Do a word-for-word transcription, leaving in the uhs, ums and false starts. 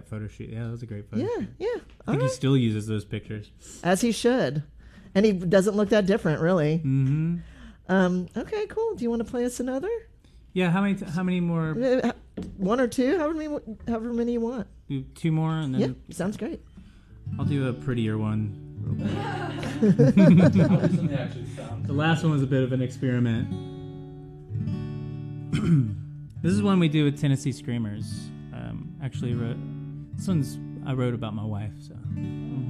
that photo shoot. Yeah, that was a great photo Yeah, shoot. yeah. I think he still uses those pictures. As he should. And he doesn't look that different, really. Mm-hmm. Um, okay, cool. Do you want to play us another? Yeah, how many t- how many more? Uh, One or two, however many, however many you want. Do two more, and then Yeah, sounds great. I'll do a prettier one. The last one was a bit of an experiment. This is one we do with Tennessee Screamers. Um, actually, wrote, this one's I wrote about my wife. So.